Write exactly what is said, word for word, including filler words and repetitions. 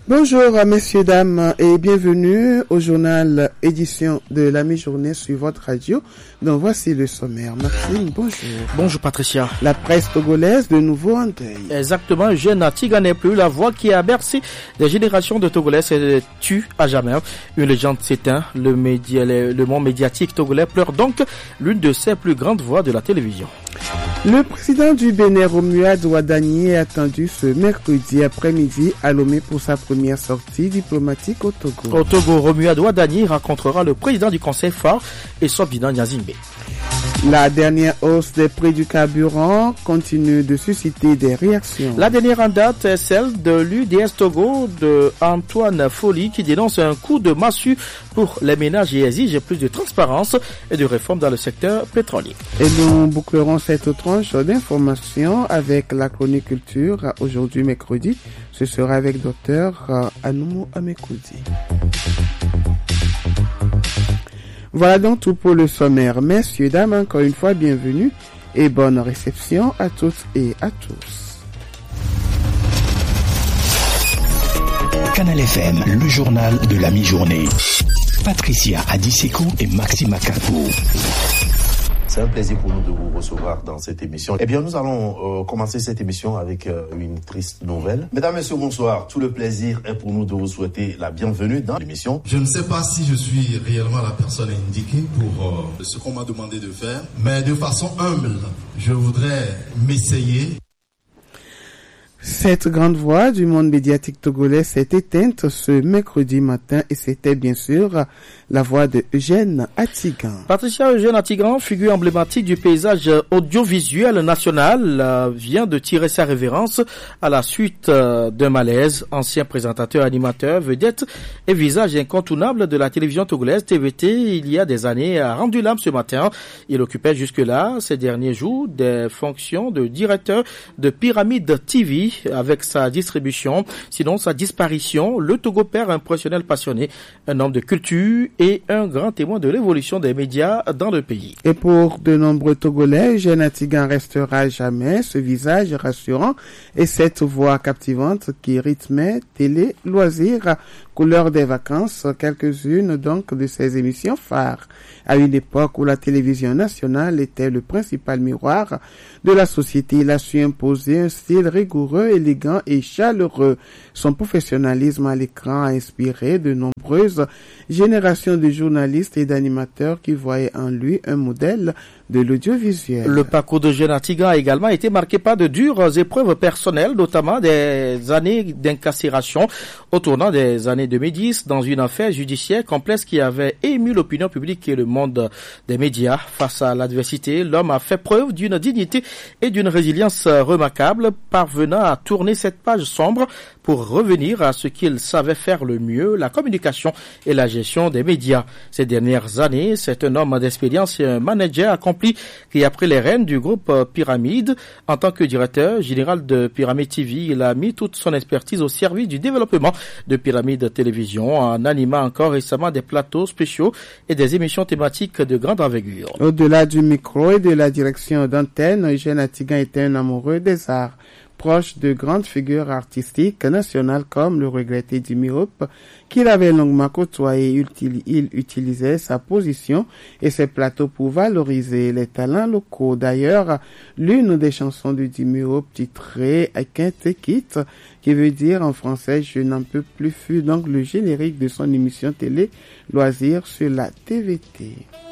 Bonjour messieurs, dames et bienvenue au journal édition de la mi-journée sur votre radio. Donc voici le sommaire. Maxime, bonjour. Bonjour Patricia. La presse togolaise de nouveau en deuil. Exactement, Eugène Atiga n'est plus la voix qui a bercé des générations de Togolais s'est tue à jamais. Une légende s'éteint, le, média, le, le monde médiatique togolais pleure donc l'une de ses plus grandes voix de la télévision. Le président du Bénin, Romuald Wadani, est attendu ce mercredi après-midi à Lomé pour sa première sortie diplomatique au Togo. Au Togo, Romuald Wadani rencontrera le président du conseil phare et son bilan Nyazimbe. La dernière hausse des prix du carburant continue de susciter des réactions. La dernière en date est celle de l'U D S Togo de Antoine Folly qui dénonce un coup de massue pour les ménages et exige plus de transparence et de réformes dans le secteur pétrolier. Et nous bouclerons cette tranche d'informations avec la chronique culture. Aujourd'hui mercredi, ce sera avec docteur Anoumo Amekoudi. Voilà donc tout pour le sommaire. Messieurs, dames, encore une fois, bienvenue et bonne réception à toutes et à tous. Canal F M, le journal de la mi-journée. Patricia Adiseko et Maxime Akakou. C'est un plaisir pour nous de vous recevoir dans cette émission. Eh bien, nous allons euh, commencer cette émission avec euh, une triste nouvelle. Mesdames, Messieurs, bonsoir. Tout le plaisir est pour nous de vous souhaiter la bienvenue dans l'émission. Je ne sais pas si je suis réellement la personne indiquée pour euh, ce qu'on m'a demandé de faire, mais de façon humble, je voudrais m'essayer. Cette grande voix du monde médiatique togolais s'est éteinte ce mercredi matin et c'était bien sûr la voix de Eugène Atigan. Patricia Eugène Atigan, figure emblématique du paysage audiovisuel national, vient de tirer sa révérence à la suite d'un malaise. Ancien présentateur, animateur, vedette et visage incontournable de la télévision togolaise T V T il y a des années a rendu l'âme ce matin. Il occupait jusque-là, ces derniers jours, des fonctions de directeur de Pyramide T V. Avec sa distribution, sinon sa disparition, le Togo perd un professionnel passionné, un homme de culture et un grand témoin de l'évolution des médias dans le pays. Et pour de nombreux Togolais, Eugène Atigan restera à jamais ce visage rassurant et cette voix captivante qui rythmait télé, loisirs, couleur des vacances, quelques-unes donc de ses émissions phares. À une époque où la télévision nationale était le principal miroir de la société, il a su imposer un style rigoureux, élégant et chaleureux. Son professionnalisme à l'écran a inspiré de nombreuses générations de journalistes et d'animateurs qui voyaient en lui un modèle de l'audiovisuel. Le parcours de Eugène Atigan a également été marqué par de dures épreuves personnelles, notamment des années d'incarcération au tournant des années deux mille dix dans une affaire judiciaire complexe qui avait ému l'opinion publique et le monde des médias. Face à l'adversité, l'homme a fait preuve d'une dignité et d'une résilience remarquable, parvenant à tourner cette page sombre pour revenir à ce qu'il savait faire le mieux, la communication et la gestion des médias. Ces dernières années, c'est un homme d'expérience et un manager accompli qui a pris les rênes du groupe Pyramide. En tant que directeur général de Pyramide T V, il a mis toute son expertise au service du développement de Pyramide Télévision en animant encore récemment des plateaux spéciaux et des émissions thématiques de grande envergure. Au-delà du micro et de la direction d'antenne, Eugène Atigan était un amoureux des arts. Proche de grandes figures artistiques nationales comme le regretté Jimmy Hope, qu'il avait longuement côtoyé. Il utilisait sa position et ses plateaux pour valoriser les talents locaux. D'ailleurs, l'une des chansons de Jimmy Hope titrée I Can't Take It, qui veut dire en français je n'en peux plus, fut donc le générique de son émission télé Loisirs sur la T V T.